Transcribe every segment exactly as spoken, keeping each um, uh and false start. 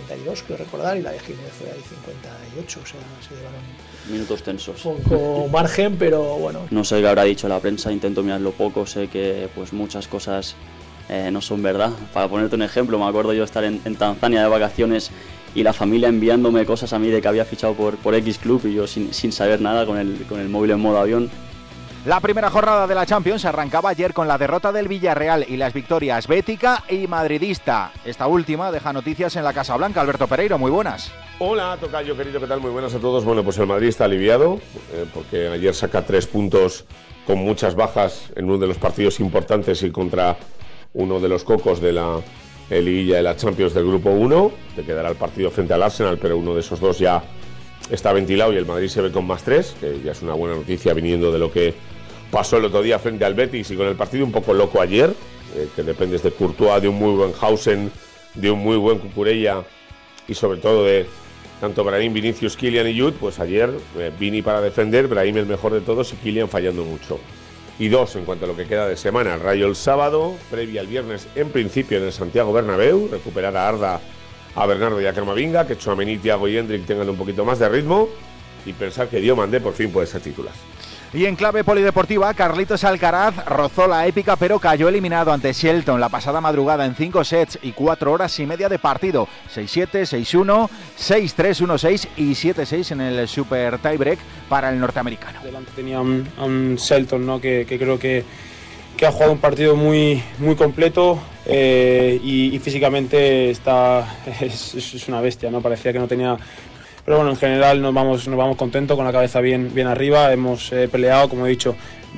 cincuenta y dos, creo recordar, y la de Jiménez fue ahí cincuenta y ocho, o sea, se llevaron minutos tensos. Un poco margen, pero bueno. No sé qué habrá dicho la prensa, intento mirarlo poco, sé que pues muchas cosas eh, no son verdad. Para ponerte un ejemplo, me acuerdo yo estar en, en Tanzania de vacaciones y la familia enviándome cosas a mí de que había fichado por, por X club y yo sin, sin saber nada con el, con el móvil en modo avión. La primera jornada de la Champions arrancaba ayer con la derrota del Villarreal y las victorias bética y madridista. Esta última deja noticias en la Casa Blanca. Alberto Pereiro, muy buenas. Hola, tocayo querido, ¿qué tal? Muy buenas a todos. Bueno, pues el Madrid está aliviado eh, porque ayer saca tres puntos con muchas bajas en uno de los partidos importantes y contra uno de los cocos de la liguilla de la Champions del Grupo uno. Te quedará el partido frente al Arsenal, pero uno de esos dos ya está ventilado y el Madrid se ve con más tres, que ya es una buena noticia viniendo de lo que pasó el otro día frente al Betis y con el partido un poco loco ayer, eh, que dependes de Courtois, de un muy buen Hausen, de un muy buen Cucurella y sobre todo de tanto Brahim, Vinicius, Kylian y Jude. Pues ayer eh, Vini para defender, Brahim el mejor de todos y Kylian fallando mucho. Y dos, en cuanto a lo que queda de semana, Rayo el sábado, previa el viernes en principio en el Santiago Bernabéu, recuperar a Arda, a Bernardo y a Camavinga, que Tchouaméni, Thiago y Endrick tengan un poquito más de ritmo y pensar que Diomandé por fin puede ser titular. Y en clave polideportiva, Carlitos Alcaraz rozó la épica pero cayó eliminado ante Shelton la pasada madrugada en cinco sets y cuatro horas y media de partido. seis siete, seis uno, seis tres, uno seis y siete seis en el super tiebreak para el norteamericano. Delante tenía un, un Shelton, ¿no? que, que creo que, que ha jugado un partido muy, muy completo eh, y, y físicamente está, es, es una bestia, ¿no? Parecía que no tenía... Pero bueno, en general nos vamos, nos vamos contentos, con la cabeza bien, bien arriba, hemos eh, peleado, como he dicho,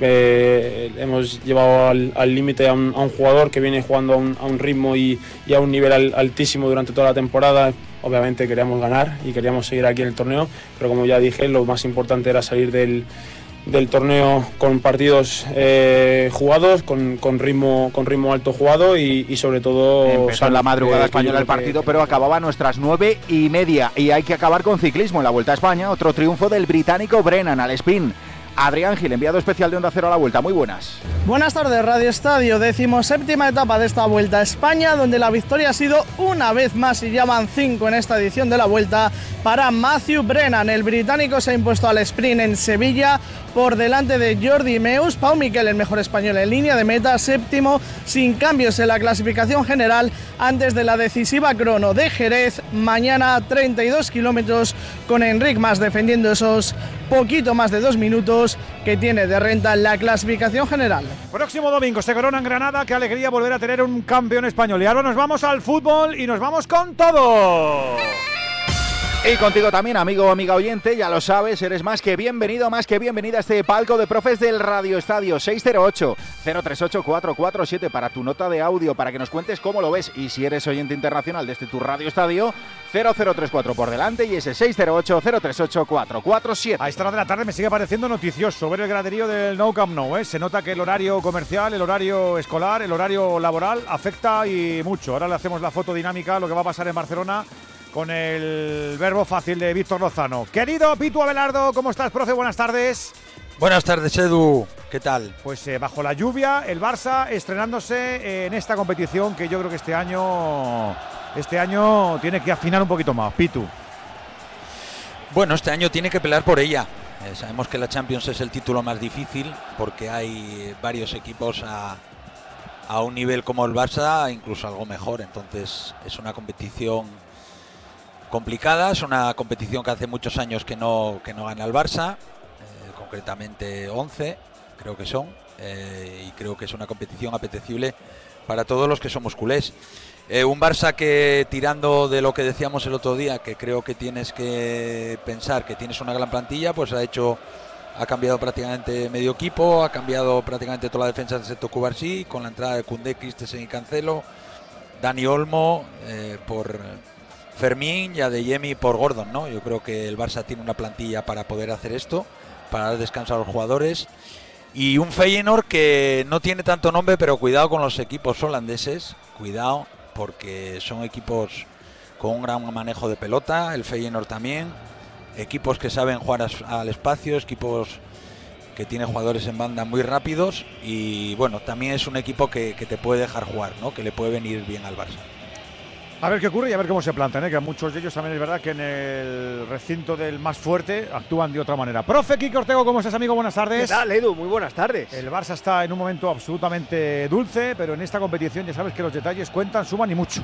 eh, hemos llevado al límite a, un, a un jugador que viene jugando a un, a un ritmo y, y a un nivel al, altísimo durante toda la temporada. Obviamente queríamos ganar y queríamos seguir aquí en el torneo, pero como ya dije, lo más importante era salir del, del torneo con partidos eh, jugados, con, con, ritmo, con ritmo alto jugado y, y sobre todo... Empezó en la madrugada eh, española el partido, que, pero acababa a nuestras nueve y media. Y hay que acabar con ciclismo en la Vuelta a España. Otro triunfo del británico Brennan al sprint. Adrián Gil, enviado especial de Onda Cero a la Vuelta. Muy buenas. Buenas tardes, Radio Estadio. Decimoséptima etapa de esta Vuelta a España, donde la victoria ha sido una vez más, y ya van cinco en esta edición de la Vuelta, para Matthew Brennan. El británico se ha impuesto al sprint en Sevilla por delante de Jordi Meus. Pau Miquel, el mejor español en línea de meta, séptimo, sin cambios en la clasificación general, antes de la decisiva crono de Jerez. Mañana treinta y dos kilómetros con Enric Mas defendiendo esos poquito más de dos minutos que tiene de renta en la clasificación general. Próximo domingo se corona en Granada. Qué alegría volver a tener un campeón español. Y ahora nos vamos al fútbol y nos vamos con todo. Y contigo también, amigo o amiga oyente, ya lo sabes, eres más que bienvenido, más que bienvenida a este palco de profes del Radio Estadio. Seis cero ocho, cero tres ocho, cuatro cuatro siete para tu nota de audio, para que nos cuentes cómo lo ves. Y si eres oyente internacional desde tu Radio Estadio, cero cero tres cuatro por delante y ese seis cero ocho, cero tres ocho, cuatro cuatro siete. A esta hora de la tarde me sigue pareciendo noticioso ver el graderío del Nou Camp Nou, ¿eh? Se nota que el horario comercial, el horario escolar, el horario laboral afecta y mucho. Ahora le hacemos la foto dinámica, lo que va a pasar en Barcelona, con el verbo fácil de Víctor Lozano. Querido Pitu Abelardo, ¿cómo estás, profe? Buenas tardes. Buenas tardes, Edu. ¿Qué tal? Pues eh, bajo la lluvia, el Barça estrenándose en esta competición que yo creo que este año, este año tiene que afinar un poquito más. Pitu. Bueno, este año tiene que pelear por ella. Eh, sabemos que la Champions es el título más difícil porque hay varios equipos a, a un nivel como el Barça, incluso algo mejor. Entonces es una competición complicada, es una competición que hace muchos años que no, que no gana el Barça, eh, concretamente once, creo que son, eh, y creo que es una competición apetecible para todos los que somos culés. Eh, un Barça que, tirando de lo que decíamos el otro día, que creo que tienes que pensar que tienes una gran plantilla, pues ha hecho, ha cambiado prácticamente medio equipo, ha cambiado prácticamente toda la defensa de Seto Cubarsí, con la entrada de Koundé, Christensen y Cancelo, Dani Olmo eh, por Fermín y Adeyemi por Gordon, ¿no? Yo creo que el Barça tiene una plantilla para poder hacer esto, para dar descanso a los jugadores. Y un Feyenoord que no tiene tanto nombre, pero cuidado con los equipos holandeses, cuidado, porque son equipos con un gran manejo de pelota, el Feyenoord también, equipos que saben jugar al espacio, equipos que tienen jugadores en banda muy rápidos y bueno, también es un equipo que, que te puede dejar jugar, ¿no? Que le puede venir bien al Barça. A ver qué ocurre y a ver cómo se plantan, ¿eh? Que muchos de ellos también es verdad que en el recinto del más fuerte actúan de otra manera. Profe Quique Ortego, ¿cómo estás, amigo? Buenas tardes. ¿Qué tal, Edu? Muy buenas tardes. El Barça está en un momento absolutamente dulce, pero en esta competición ya sabes que los detalles cuentan, suman y mucho.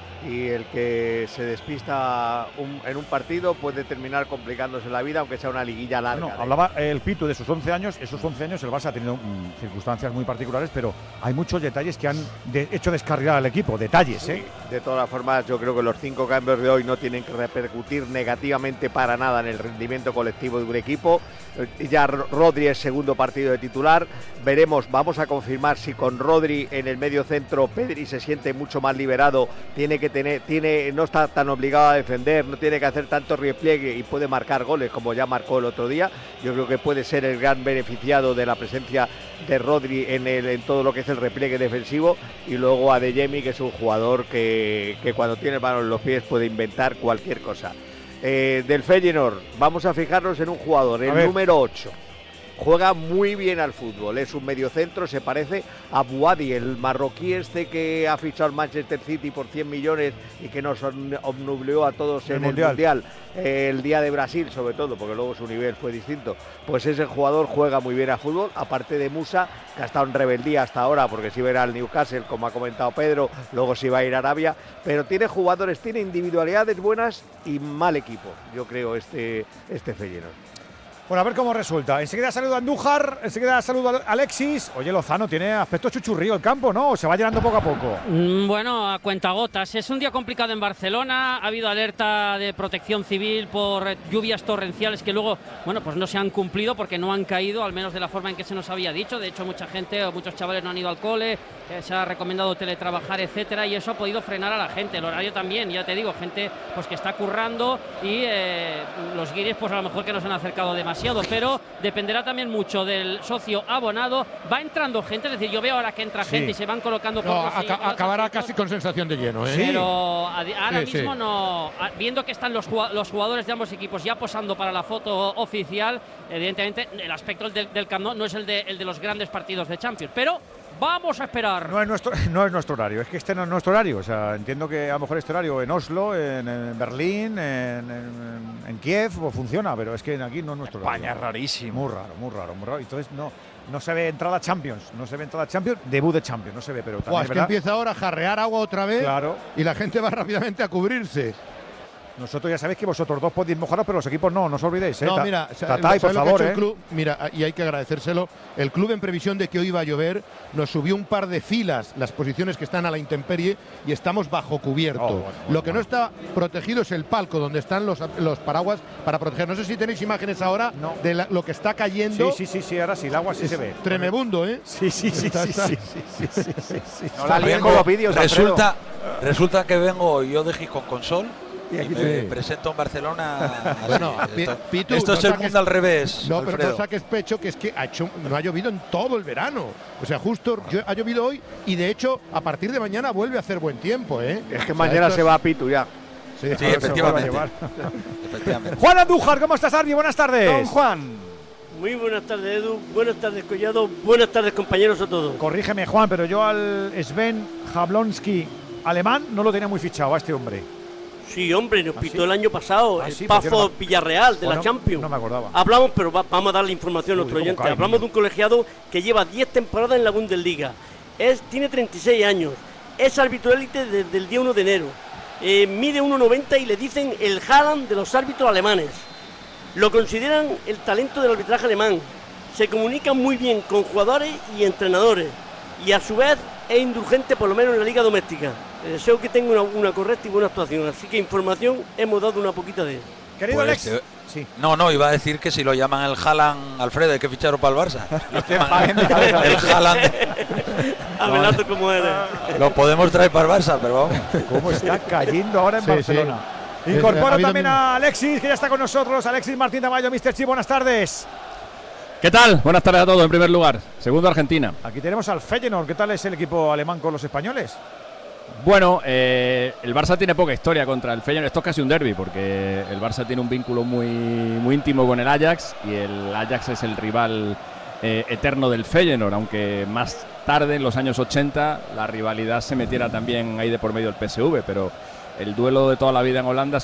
Y el que se despista un, en un partido puede terminar complicándose la vida, aunque sea una liguilla larga. Bueno, hablaba el Pitu de sus once años. Esos once años el Barça ha tenido mmm, circunstancias muy particulares, pero hay muchos detalles que han de, hecho descarrilar al equipo. Detalles, ¿eh? Sí, de todas formas, yo creo que los cinco cambios de hoy no tienen que repercutir negativamente para nada en el rendimiento colectivo de un equipo. Ya Rodri es segundo partido de titular. Veremos, vamos a confirmar si con Rodri en el medio centro Pedri se siente mucho más liberado, tiene que tener, tiene, no está tan obligado a defender, no tiene que hacer tanto repliegue y puede marcar goles como ya marcó el otro día. Yo creo que puede ser el gran beneficiado de la presencia de Rodri en, el, en todo lo que es el repliegue defensivo. Y luego Adeyemi, que es un jugador que, que cuando tiene el balón en los pies puede inventar cualquier cosa. Eh, del Feyenoord, vamos a fijarnos en un jugador, el número ocho. Juega muy bien al fútbol, es un mediocentro, se parece a Bouhaddi, el marroquí este que ha fichado al Manchester City por cien millones y que nos obnubió a todos el en mundial. el Mundial, eh, el día de Brasil sobre todo, porque luego su nivel fue distinto. Pues ese jugador juega muy bien al fútbol, aparte de Musa, que ha estado en rebeldía hasta ahora, porque si va a ir al Newcastle, como ha comentado Pedro, luego si va a ir a Arabia, pero tiene jugadores, tiene individualidades buenas y mal equipo, yo creo, este, este Feyenoord. Bueno, a ver cómo resulta. Enseguida saludo a Andújar, enseguida saludo a Alexis. Oye, Lozano, tiene aspecto chuchurrío el campo, ¿no? ¿O se va llenando poco a poco? Mm, bueno, a cuentagotas. Es un día complicado en Barcelona. Ha habido alerta de protección civil por lluvias torrenciales que luego, bueno, pues no se han cumplido porque no han caído, al menos de la forma en que se nos había dicho. De hecho, mucha gente o muchos chavales no han ido al cole, eh, se ha recomendado teletrabajar, etcétera, y eso ha podido frenar a la gente. El horario también, ya te digo, gente pues que está currando y eh, los guiris pues a lo mejor que no se han acercado demasiado. Pero dependerá también mucho del socio abonado. Va entrando gente, es decir, yo veo ahora que entra sí. gente y se van colocando no, por los aca acabará casi con sensación de lleno, ¿eh? Pero ahora sí, mismo sí. no. Viendo que están los, los jugadores de ambos equipos ya posando para la foto oficial, evidentemente el aspecto del, del Camp Nou no es el de, el de los grandes partidos de Champions, pero vamos a esperar. No es nuestro, no es nuestro horario, es que este no es nuestro horario. O sea, entiendo que a lo mejor este horario en Oslo, en, en Berlín, en, en, en Kiev, pues funciona, pero es que aquí no es nuestro horario. España es rarísimo. Muy raro, muy raro, muy raro. Entonces no, no se ve entrada Champions, no se ve entrada Champions, debut de Champions, no se ve, pero también Buah, es es que verdad. empieza ahora a jarrear agua otra vez, claro, y la gente va rápidamente a cubrirse. Nosotros ya sabéis que vosotros dos podéis mojaros, pero los equipos no, no os olvidéis. ¿eh? No, mira, Tatay, por favor, el ¿eh? club? Mira, y hay que agradecérselo. El club, en previsión de que hoy iba a llover, nos subió un par de filas las posiciones que están a la intemperie y estamos bajo cubierto. Oh, bueno, bueno, Lo que bueno. no está protegido es el palco donde están los, los paraguas para proteger. No sé si tenéis imágenes ahora no. de la, lo que está cayendo. Sí, sí, sí, sí, ahora sí, el agua sí es se ve. Tremebundo, ¿eh? Sí, sí, sí, Está, sí, está. sí, sí, sí, sí, sí, sí. No la líen con los vídeos, resulta, resulta que vengo yo de Gijón con Sol. Y aquí me sí. presento en Barcelona. Bueno, así. esto Pitu, esto no es el saques- mundo al revés. No, pero Alfredo. no saques pecho, que es que ha hecho, no ha llovido en todo el verano. O sea, justo yo- ha llovido hoy y de hecho a partir de mañana vuelve a hacer buen tiempo, ¿eh? Es que O sea, mañana esto se es- va a Pitu ya. Sí, Sí, ahora se lo vuelve a efectivamente. llevar. Efectivamente. Juan Andújar, ¿cómo estás, Ardi? Buenas tardes. Don Juan. Muy buenas tardes, Edu. Buenas tardes, Collado. Buenas tardes, compañeros, a todos. Corrígeme, Juan, pero yo al Sven Jablonski alemán no lo tenía muy fichado a este hombre. Sí, hombre, nos ¿Ah, pitó sí? el año pasado Ah, el sí, porque Pafo no me- Villarreal de Oh, la no- Champions. no me acordaba. Hablamos, pero va- vamos a darle información a Uy, nuestro cómo oyente. cae, Hablamos niño. de un colegiado que lleva diez temporadas en la Bundesliga. Es, tiene treinta y seis años. Es árbitro élite desde el día uno de enero. Eh, mide uno noventa y le dicen el Haaland de los árbitros alemanes. Lo consideran el talento del arbitraje alemán. Se comunica muy bien con jugadores y entrenadores. Y a su vez es indulgente, por lo menos en la liga doméstica. Le deseo que tenga una, una correcta y buena actuación. Así que información hemos dado una poquita de él. Querido Pues, Alex. eh, Sí. No, no, iba a decir que si lo llaman el Haaland, Alfredo, hay que ficharlo para el Barça. Lo llaman paguen de cabeza. el Haaland. Abelardo como eres. Lo podemos traer para el Barça, pero vamos. ¿Cómo está cayendo ahora en Sí, Barcelona? sí. Incorporo Ha habido también min- a Alexis, que ya está con nosotros. Alexis Martín Tamayo, mister Chi, buenas tardes. ¿Qué tal? Buenas tardes a todos, en primer lugar. Segundo, Argentina. Aquí tenemos al Feyenoord. ¿Qué tal es el equipo alemán con los españoles? Bueno, eh, el Barça tiene poca historia contra el Feyenoord. Esto es casi un derbi, porque el Barça tiene un vínculo muy, muy íntimo con el Ajax y el Ajax es el rival eh, eterno del Feyenoord, aunque más tarde, en los años ochenta, la rivalidad se metiera también ahí de por medio del P S V, pero el duelo de toda la vida en Holanda